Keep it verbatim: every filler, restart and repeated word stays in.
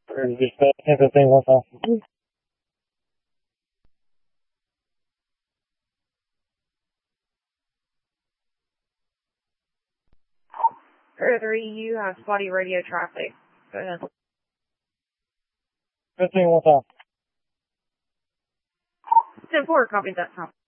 Everything was off. three, you have spotty radio traffic. Go ahead. Everything was off. ten four, copy that, Tom.